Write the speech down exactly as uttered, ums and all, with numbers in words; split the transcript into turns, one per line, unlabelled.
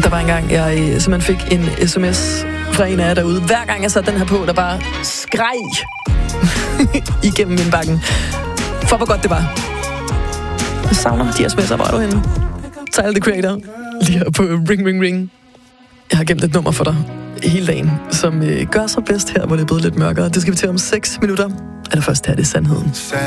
Der var engang, jeg øh, simpelthen fik en sms fra en af jer derude. Hver gang jeg satte den her på, der bare skreg igennem min bakken. For hvor godt det var. Jeg savner de her sms'er. Hvor er du henne? Tyler, The Creator. Lige her på Ring Ring Ring. Jeg har gemt et nummer for dig hele dagen, som øh, gør sig bedst her, hvor det er blevet lidt mørkere. Det skal vi til om seks minutter. Eller først her, det er sandheden.